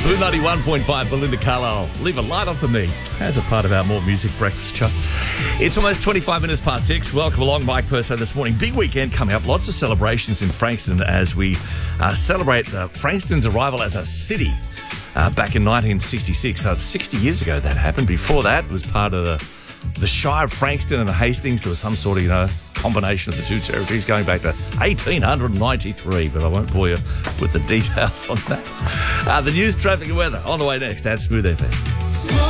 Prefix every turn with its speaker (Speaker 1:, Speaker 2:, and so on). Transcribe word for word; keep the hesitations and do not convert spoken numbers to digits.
Speaker 1: Smooth ninety-one point five, Belinda Carlisle. Leave a light on for me as a part of our More Music Breakfast show. It's almost twenty-five minutes past six. Welcome along, Mike Purso, this morning. Big weekend coming up. Lots of celebrations in Frankston as we uh, celebrate uh, Frankston's arrival as a city uh, back in nineteen sixty-six. So it's sixty years ago that happened. Before that, it was part of the, the Shire of Frankston and Hastings. There was some sort of, you know, combination of the two territories going back to eighteen ninety-three, but I won't bore you with the details on that. Uh, the news, traffic and weather on the way next at Smooth F M.